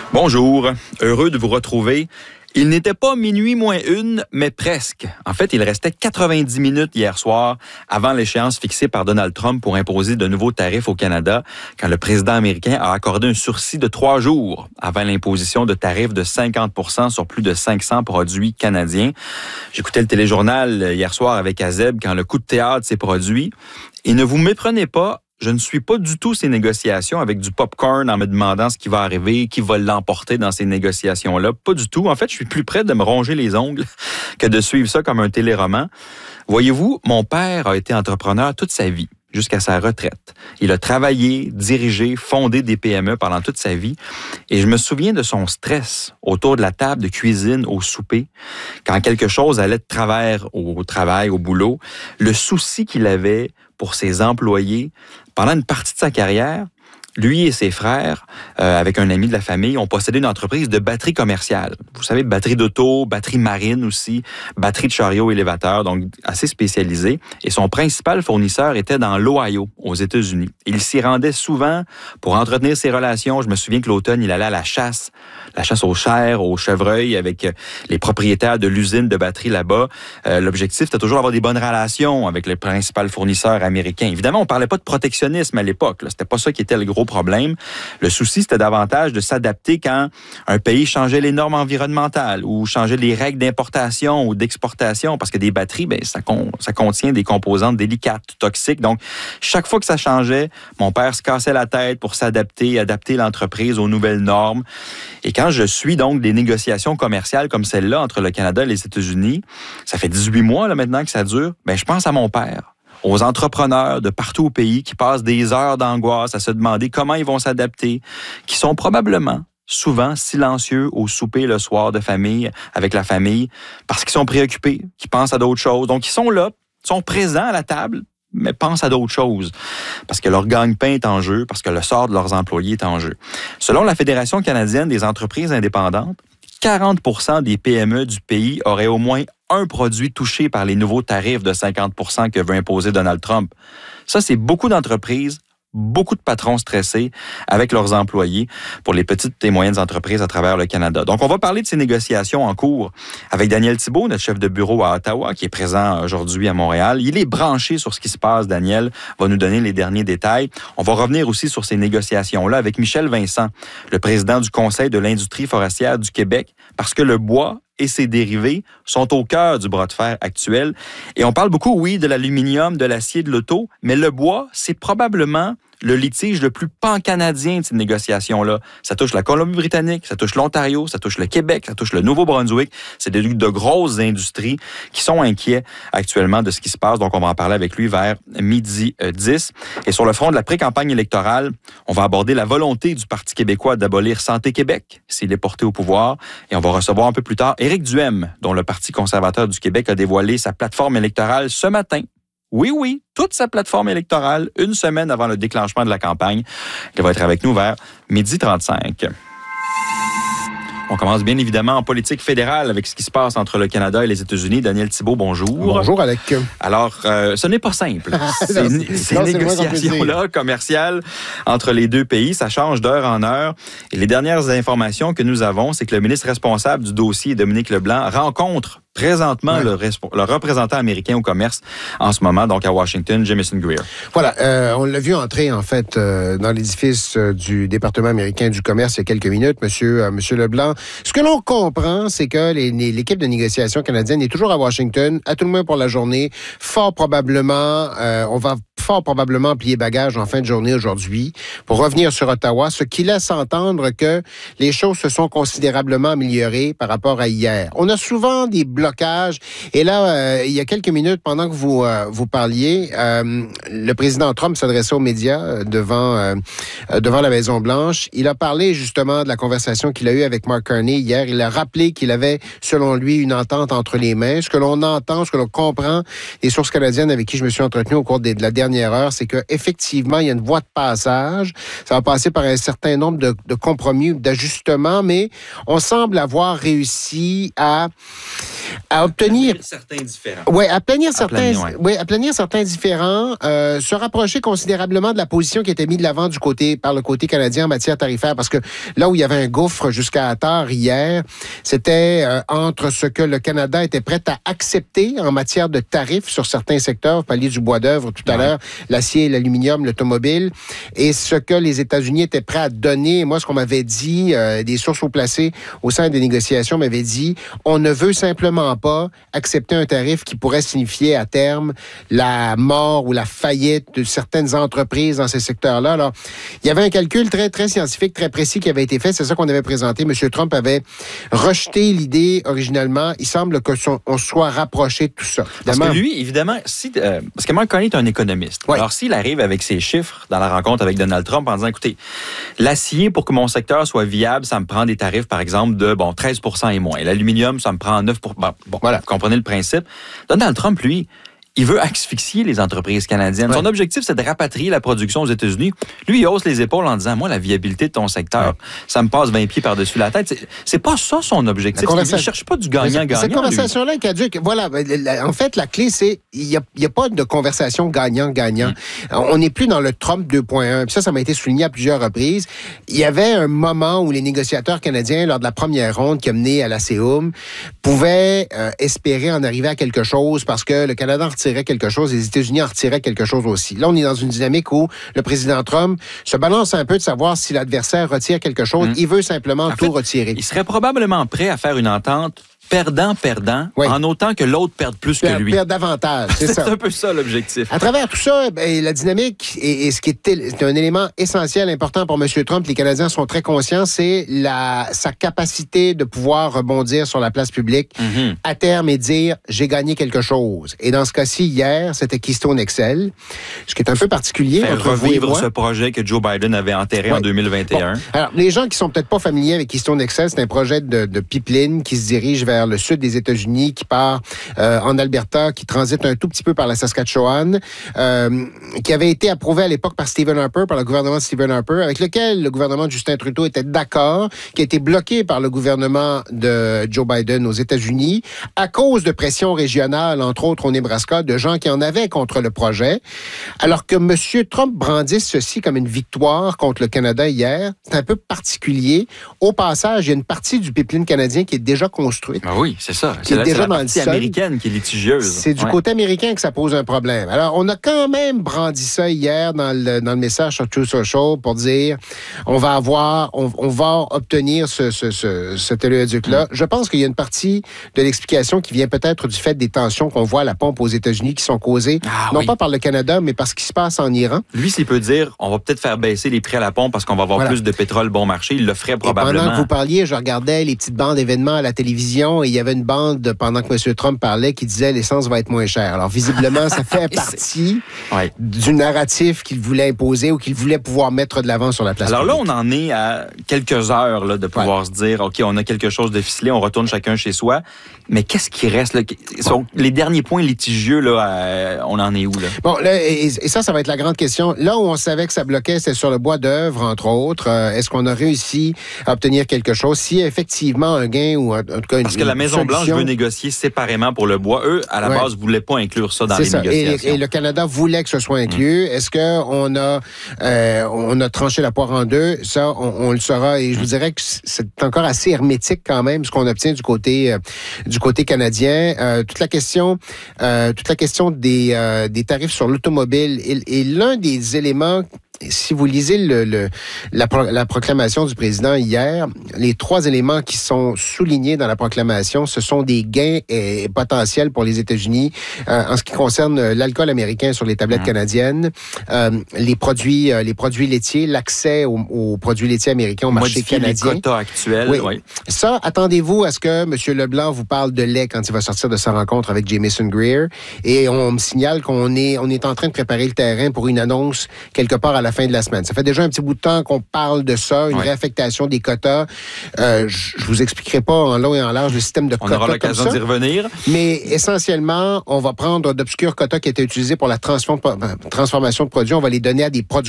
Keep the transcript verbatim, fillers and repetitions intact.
Bonjour, heureux de vous retrouver. Il n'était pas minuit moins une, mais presque. En fait, il restait quatre-vingt-dix minutes hier soir avant l'échéance fixée par Donald Trump pour imposer de nouveaux tarifs au Canada, quand le président américain a accordé un sursis de trois jours avant l'imposition de tarifs de cinquante pour cent sur plus de cinq cents produits canadiens. J'écoutais le téléjournal hier soir avec Azeb quand le coup de théâtre s'est produit. Et ne vous méprenez pas, je ne suis pas du tout ces négociations avec du popcorn en me demandant ce qui va arriver, qui va l'emporter dans ces négociations-là. Pas du tout. En fait, je suis plus près de me ronger les ongles que de suivre ça comme un téléroman. Voyez-vous, mon père a été entrepreneur toute sa vie, jusqu'à sa retraite. Il a travaillé, dirigé, fondé des P M E pendant toute sa vie. Et je me souviens de son stress autour de la table de cuisine au souper, quand quelque chose allait de travers au travail, au boulot, le souci qu'il avait pour ses employés. Pendant une partie de sa carrière, lui et ses frères, euh, avec un ami de la famille, ont possédé une entreprise de batterie commerciale. Vous savez, batterie d'auto, batterie marine aussi, batterie de chariot élévateur, donc assez spécialisée. Et son principal fournisseur était dans l'Ohio, aux États-Unis. Il s'y rendait souvent pour entretenir ses relations. Je me souviens que l'automne, il allait à la chasse, la chasse aux chers, aux chevreuils, avec les propriétaires de l'usine de batterie là-bas. Euh, l'objectif, c'était toujours d'avoir des bonnes relations avec le principal fournisseur américain. Évidemment, on parlait pas de protectionnisme à l'époque. Là. C'était pas ça qui était le gros problème. Le souci, c'était davantage de s'adapter quand un pays changeait les normes environnementales ou changeait les règles d'importation ou d'exportation, parce que des batteries, ben, ça, con, ça contient des composantes délicates, toxiques. Donc, chaque fois que ça changeait, mon père se cassait la tête pour s'adapter, adapter l'entreprise aux nouvelles normes. Et quand je suis donc des négociations commerciales comme celle-là entre le Canada et les États-Unis, ça fait dix-huit mois là, maintenant que ça dure, ben, je pense à mon père, aux entrepreneurs de partout au pays qui passent des heures d'angoisse à se demander comment ils vont s'adapter, qui sont probablement souvent silencieux au souper le soir de famille, avec la famille, parce qu'ils sont préoccupés, qu'ils pensent à d'autres choses. Donc, ils sont là, sont présents à la table, mais pensent à d'autres choses, parce que leur gagne-pain est en jeu, parce que le sort de leurs employés est en jeu. Selon la Fédération canadienne des entreprises indépendantes, quarante pour cent des P M E du pays auraient au moins un produit touché par les nouveaux tarifs de cinquante pour cent que veut imposer Donald Trump. Ça, c'est beaucoup d'entreprises, beaucoup de patrons stressés avec leurs employés pour les petites et moyennes entreprises à travers le Canada. Donc, on va parler de ces négociations en cours avec Daniel Thibeault, notre chef de bureau à Ottawa, qui est présent aujourd'hui à Montréal. Il est branché sur ce qui se passe. Daniel va nous donner les derniers détails. On va revenir aussi sur ces négociations-là avec Michel Vincent, le président du Conseil de l'industrie forestière du Québec, parce que le bois et ses dérivés sont au cœur du bras de fer actuel. Et on parle beaucoup, oui, de l'aluminium, de l'acier, de l'auto, mais le bois, c'est probablement le litige le plus pan-canadien de ces négociations-là. Ça touche la Colombie-Britannique, ça touche l'Ontario, ça touche le Québec, ça touche le Nouveau-Brunswick. C'est de, de grosses industries qui sont inquiets actuellement de ce qui se passe. Donc, on va en parler avec lui vers midi dix. Et sur le front de la pré-campagne électorale, on va aborder la volonté du Parti québécois d'abolir Santé Québec s'il est porté au pouvoir. Et on va recevoir un peu plus tard Éric Duhaime, dont le Parti conservateur du Québec a dévoilé sa plateforme électorale ce matin. Oui, oui, toute sa plateforme électorale, une semaine avant le déclenchement de la campagne. Il va être avec nous vers midi trente-cinq. On commence bien évidemment en politique fédérale avec ce qui se passe entre le Canada et les États-Unis. Daniel Thibeault, bonjour. Bonjour, Alec. Alors, euh, ce n'est pas simple. Ces, non, ces non, négociations-là commerciales entre les deux pays, ça change d'heure en heure. Et les dernières informations que nous avons, c'est que le ministre responsable du dossier, Dominique Leblanc, rencontre présentement ouais. le, resp- le représentant américain au commerce en ce moment, donc à Washington, Jamieson Greer. Voilà, euh, on l'a vu entrer en fait euh, dans l'édifice euh, du département américain du commerce il y a quelques minutes, Monsieur, euh, Monsieur Leblanc. Ce que l'on comprend, c'est que les, les, l'équipe de négociation canadienne est toujours à Washington, à tout le moins pour la journée. Fort probablement, euh, on va fort probablement plier bagage en fin de journée aujourd'hui pour revenir sur Ottawa, ce qui laisse entendre que les choses se sont considérablement améliorées par rapport à hier. On a souvent des blocages. Et là, euh, il y a quelques minutes, pendant que vous euh, vous parliez, euh, le président Trump s'adressait aux médias euh, devant euh, devant la Maison-Blanche. Il a parlé justement de la conversation qu'il a eue avec Mark Carney hier. Il a rappelé qu'il avait, selon lui, une entente entre les mains. Ce que l'on entend, ce que l'on comprend des sources canadiennes avec qui je me suis entretenu au cours de la dernière heure, c'est qu'effectivement, il y a une voie de passage. Ça va passer par un certain nombre de, de compromis, d'ajustements, mais on semble avoir réussi à à obtenir... certains différents. Oui, à planir certains, planir, ouais. oui, à planir certains différents, euh, se rapprocher considérablement de la position qui était mise de l'avant du côté, par le côté canadien en matière tarifaire, parce que là où il y avait un gouffre jusqu'à tard hier, c'était euh, entre ce que le Canada était prêt à accepter en matière de tarifs sur certains secteurs, vous parliez du bois d'œuvre tout à ouais. l'heure, l'acier, l'aluminium, l'automobile, et ce que les États-Unis étaient prêts à donner. Moi, ce qu'on m'avait dit, euh, des sources haut placées au sein des négociations m'avaient dit, on ne veut simplement pas accepter un tarif qui pourrait signifier à terme la mort ou la faillite de certaines entreprises dans ces secteurs-là. Alors, il y avait un calcul très, très scientifique, très précis qui avait été fait. C'est ça qu'on avait présenté. M. Trump avait rejeté l'idée originalement. Il semble qu'on soit rapproché de tout ça. Parce que lui, évidemment, si, euh, parce que Mark Carney est un économiste. Oui. Alors, s'il arrive avec ses chiffres dans la rencontre avec Donald Trump en disant, écoutez, l'acier, pour que mon secteur soit viable, ça me prend des tarifs, par exemple, de bon treize pour cent et moins. L'aluminium, ça me prend neuf pour cent. Bon, bon voilà, vous comprenez le principe. Donald Trump, lui, il veut asphyxier les entreprises canadiennes. Ouais. Son objectif, c'est de rapatrier la production aux États-Unis. Lui, il hausse les épaules en disant, moi, la viabilité de ton secteur, ouais. ça me passe vingt pieds par-dessus la tête. C'est, c'est pas ça son objectif. Conversation... Il ne cherche pas du gagnant-gagnant. Cette conversation-là est caduque. Voilà. En fait, la clé, c'est il n'y a, a pas de conversation gagnant-gagnant. Mm. On n'est plus dans le Trump deux point un. Puis ça, ça m'a été souligné à plusieurs reprises. Il y avait un moment où les négociateurs canadiens, lors de la première ronde qui a mené à la C O M, pouvaient euh, espérer en arriver à quelque chose parce que le Canada retirait quelque chose, les États-Unis en retiraient quelque chose aussi. Là, on est dans une dynamique où le président Trump se balance un peu de savoir si l'adversaire retire quelque chose. Mmh. Il veut simplement en tout fait, retirer. Il serait probablement prêt à faire une entente perdant-perdant, oui. en autant que l'autre perde plus perd, que lui. Perd davantage, c'est, c'est ça. C'est un peu ça l'objectif. À travers tout ça, ben, la dynamique, et, et ce qui est, est un élément essentiel, important pour M. Trump, les Canadiens sont très conscients, c'est la, sa capacité de pouvoir rebondir sur la place publique mm-hmm. à terme et dire « j'ai gagné quelque chose ». Et dans ce cas-ci, hier, c'était Keystone X L, ce qui est un peu particulier. Faire revivre ce projet que Joe Biden avait enterré oui. en deux mille vingt et un. Bon. Alors, les gens qui sont peut-être pas familiers avec Keystone X L, c'est un projet de, de pipeline qui se dirige vers le sud des États-Unis, qui part euh, en Alberta, qui transite un tout petit peu par la Saskatchewan, euh, qui avait été approuvé à l'époque par Stephen Harper, par le gouvernement de Stephen Harper, avec lequel le gouvernement de Justin Trudeau était d'accord, qui a été bloqué par le gouvernement de Joe Biden aux États-Unis, à cause de pressions régionales, entre autres au Nebraska, de gens qui en avaient contre le projet. Alors que M. Trump brandisse ceci comme une victoire contre le Canada hier, c'est un peu particulier. Au passage, il y a une partie du pipeline canadien qui est déjà construite. Ah oui, c'est ça. Qui c'est est la, déjà c'est la dans partie le sol. américaine qui est litigieuse. C'est du ouais. côté américain que ça pose un problème. Alors, on a quand même brandi ça hier dans le, dans le message sur True Social pour dire on va avoir, on, on va obtenir ce, ce, ce, cet oléoduc-là. Mm. Je pense qu'il y a une partie de l'explication qui vient peut-être du fait des tensions qu'on voit à la pompe aux États-Unis qui sont causées, ah, non oui. pas par le Canada, mais par ce qui se passe en Iran. Lui, s'il peut dire on va peut-être faire baisser les prix à la pompe parce qu'on va avoir voilà. plus de pétrole bon marché, il le ferait probablement. Et pendant que vous parliez, je regardais les petites bandes événements à la télévision et il y avait une bande pendant que M. Trump parlait qui disait l'essence va être moins chère. Alors, visiblement, ça fait partie ouais. du narratif qu'il voulait imposer ou qu'il voulait pouvoir mettre de l'avant sur la place Alors publique. là, on en est à quelques heures là, de pouvoir ouais. se dire, OK, on a quelque chose de ficelé, on retourne chacun chez soi. Mais qu'est-ce qui reste? Là? Bon. Les derniers points litigieux, là, euh, on en est où? Là? Bon, là, et, et ça, ça va être la grande question. Là où on savait que ça bloquait, c'est sur le bois d'œuvre, entre autres. Euh, est-ce qu'on a réussi à obtenir quelque chose? S'il y a effectivement un gain ou en tout cas une Parce que la Maison-Blanche veut négocier séparément pour le bois. Eux, à la ouais. base, ne voulaient pas inclure ça dans c'est les ça. négociations. Et, et le Canada voulait que ce soit inclus. Mmh. Est-ce qu'on a, euh, on a tranché la poire en deux? Ça, on, on le saura. Et je mmh. vous dirais que c'est encore assez hermétique quand même, ce qu'on obtient du côté, euh, du côté canadien. Euh, toute la question, euh, toute la question des, euh, des tarifs sur l'automobile est, est l'un des éléments. Si vous lisez le, le, la, pro, la proclamation du président hier, les trois éléments qui sont soulignés dans la proclamation, ce sont des gains eh, potentiels pour les États-Unis euh, en ce qui concerne l'alcool américain sur les tablettes mmh. canadiennes, euh, les produits euh, les produits laitiers, l'accès aux, aux produits laitiers américains au marché Modifier canadien. Les quotas actuels, oui. oui. Ça, attendez-vous à ce que M. Leblanc vous parle de lait quand il va sortir de sa rencontre avec Jamieson Greer. Et on me signale qu'on est, on est en train de préparer le terrain pour une annonce quelque part à la fin de la semaine. Ça fait déjà un petit bout de temps qu'on parle de ça, une ouais. réaffectation des quotas. Euh, je vous expliquerai pas en long et en large le système de on quotas. On aura l'occasion d'y revenir. Mais essentiellement, on va prendre d'obscurs quotas qui étaient utilisés pour la transformation de produits. On va les donner à des producteurs